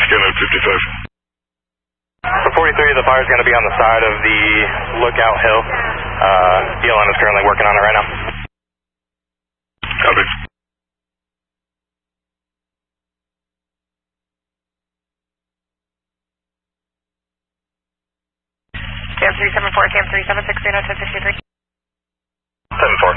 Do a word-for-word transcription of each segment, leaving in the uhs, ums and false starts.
Scanner fifty-five. For forty-three, the fire's going to be on the side of the Lookout Hill. Uh, D L N is currently working on it right now. Copy. Cam three seven four, Cam three seven six, three nine ten sixty-three. seven four.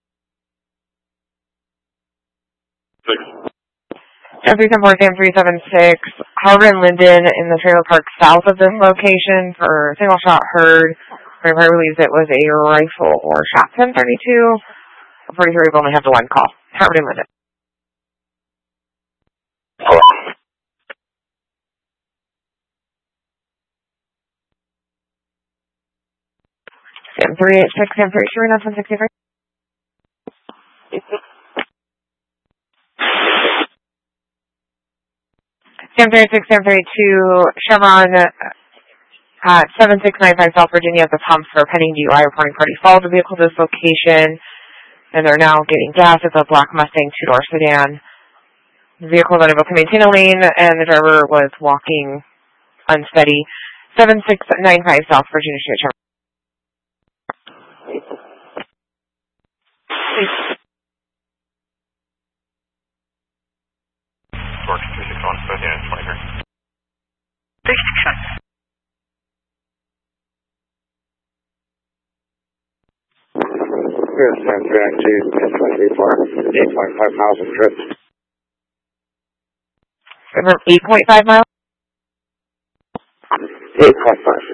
Six. Cam three seven four, Cam three seven six, Harbor and Linden in the trailer park south of this location for a single shot heard. Firefighter believes it was a rifle or shot ten thirty-two. forty-three, we've only had the one call. Harbor and Linden. Hello. Cam three eight six, Cam three three nine ten sixty-three. Cam three six, Cam three two, Chevron at seven six nine five South Virginia at the pumps for pending D U I reporting party followed the vehicle to this location, and they're now getting gas. It's a black Mustang two-door sedan. The vehicle was unable to maintain a lane, and the driver was walking unsteady. seven six nine five South Virginia Street, Chevron. Torque two six one, both units twenty-three. sixty-six. Here's ten three nine two, ten twenty-three for eight point five miles of trip. eight point five miles? eight point five.